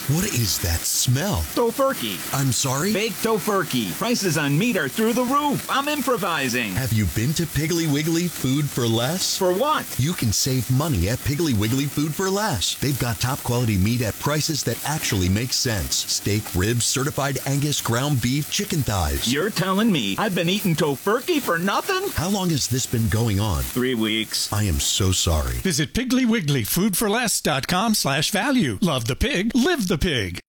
What is that smell? Tofurkey. I'm sorry? Baked Tofurkey. Prices on meat are through the roof. I'm improvising. Have you been to Piggly Wiggly Food for Less? For what? You can save money at Piggly Wiggly Food for Less. They've got top quality meat at prices that actually make sense. Steak, ribs, certified Angus, ground beef, chicken thighs. You're telling me I've been eating Tofurkey for nothing? How long has this been going on? 3 weeks. I am so sorry. Visit Piggly Wiggly Foodforless.com/value. Love the pig, live the pig.